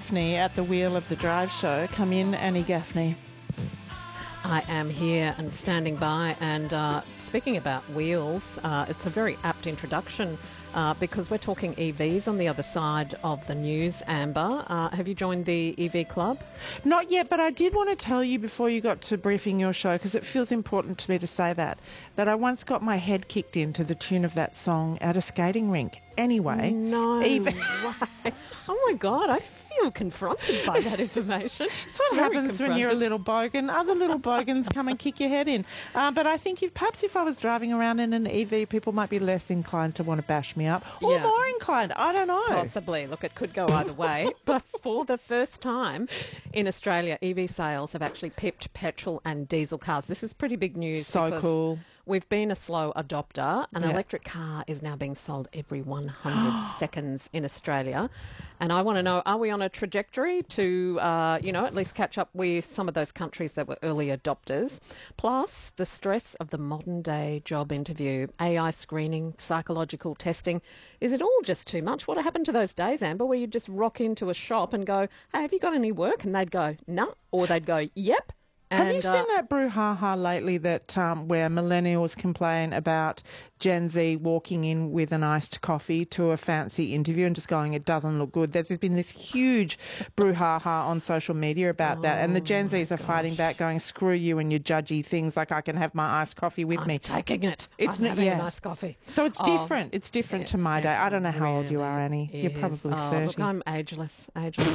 Gaffney at the wheel of the Drive Show. Come in, Annie Gaffney. I am here and standing by, and speaking about wheels, it's a very apt introduction because we're talking EVs on the other side of the news. Amber, have you joined the EV club? Not yet, but I did want to tell you before you got to briefing your show, because it feels important to me to say that I once got my head kicked in to the tune of that song at a skating rink. Anyway. No way. Oh my God, I feel confronted by that information. That's what happens when you're a little bogan. Other little bogans come and kick your head in. But I think if I was driving around in an EV, people might be less inclined to want to bash me up. Or more inclined. I don't know. Possibly. Look, it could go either way. But for the first time in Australia, EV sales have actually pipped petrol and diesel cars. This is pretty big news. So cool. We've been a slow adopter. An electric car is now being sold every 100 seconds in Australia. And I want to know, are we on a trajectory to, at least catch up with some of those countries that were early adopters? Plus, the stress of the modern day job interview, AI screening, psychological testing. Is it all just too much? What happened to those days, Amber, where you just rock into a shop and go, hey, have you got any work? And they'd go, no. Or they'd go, yep. Have you seen that brouhaha lately that where millennials complain about Gen Z walking in with an iced coffee to a fancy interview and just going, it doesn't look good? There's been this huge brouhaha on social media about that, and the Gen Zs are fighting back, going, screw you and your judgy things, like I can have my iced coffee with me. Taking it. I'm having a nice coffee. So it's different. It's different to my day. I don't know how old you are, Annie. You're probably 30. Look, I'm ageless.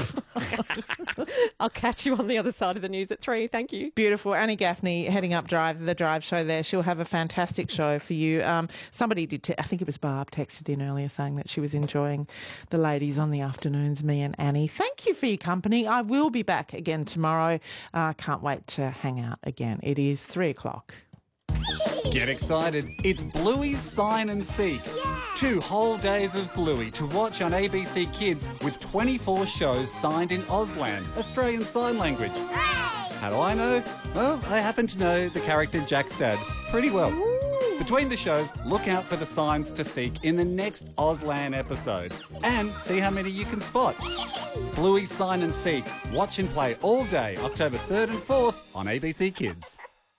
I'll catch you on the other side of the news at 3. Thank you. Beautiful. Annie Gaffney heading up the Drive Show there. She'll have a fantastic show for you. Somebody did, I think it was Barb, texted in earlier saying that she was enjoying the ladies on the afternoons, me and Annie. Thank you for your company. I will be back again tomorrow. Can't wait to hang out again. It is 3 o'clock. Get excited. It's Bluey's Sign and Seek. 2 whole days of Bluey to watch on ABC Kids with 24 shows signed in Auslan, Australian Sign Language. How do I know? Well, I happen to know the character Jack's dad pretty well. Between the shows, look out for the signs to seek in the next Auslan episode and see how many you can spot. Bluey's Sign and Seek. Watch and play all day, October 3rd and 4th on ABC Kids.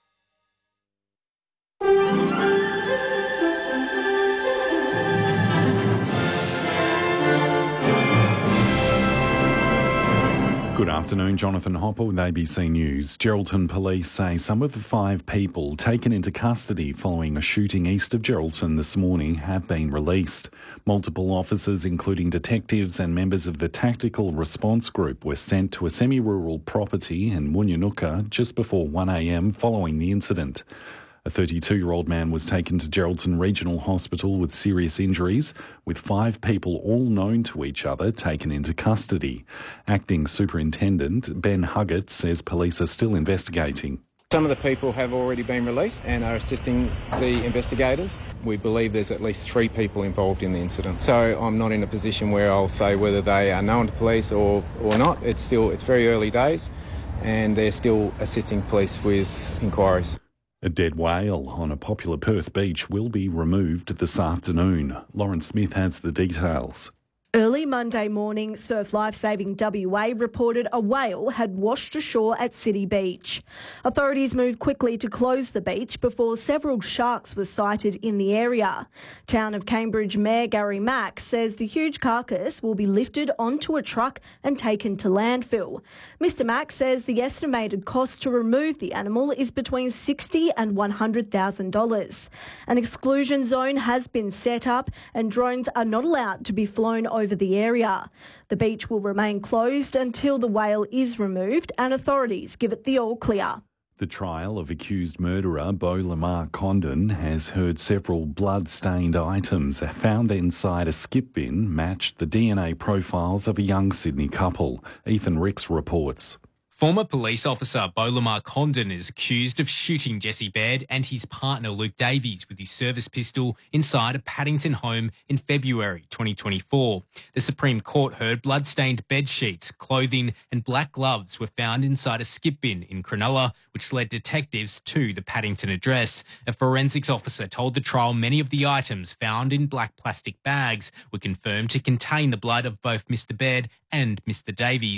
Good afternoon, Jonathan Hopper with ABC News. Geraldton police say some of the 5 people taken into custody following a shooting east of Geraldton this morning have been released. Multiple officers, including detectives and members of the Tactical Response Group, were sent to a semi-rural property in Woonyanuka just before 1 a.m. following the incident. A 32-year-old man was taken to Geraldton Regional Hospital with serious injuries, with 5 people all known to each other taken into custody. Acting Superintendent Ben Huggett says police are still investigating. Some of the people have already been released and are assisting the investigators. We believe there's at least 3 people involved in the incident. So I'm not in a position where I'll say whether they are known to police or not. It's very early days and they're still assisting police with inquiries. A dead whale on a popular Perth beach will be removed this afternoon. Lauren Smith has the details. Early Monday morning, Surf Lifesaving WA reported a whale had washed ashore at City Beach. Authorities moved quickly to close the beach before several sharks were sighted in the area. Town of Cambridge Mayor Gary Mack says the huge carcass will be lifted onto a truck and taken to landfill. Mr Mack says the estimated cost to remove the animal is between $60,000 and $100,000. An exclusion zone has been set up and drones are not allowed to be flown over the area. The beach will remain closed until the whale is removed and authorities give it the all clear. The trial of accused murderer Beau Lamar Condon has heard several blood-stained items found inside a skip bin matched the DNA profiles of a young Sydney couple. Ethan Ricks reports. Former police officer Beau Lamar Condon is accused of shooting Jesse Baird and his partner Luke Davies with his service pistol inside a Paddington home in February 2024. The Supreme Court heard blood-stained bed sheets, clothing and black gloves were found inside a skip bin in Cronulla, which led detectives to the Paddington address. A forensics officer told the trial many of the items found in black plastic bags were confirmed to contain the blood of both Mr Baird and Mr Davies.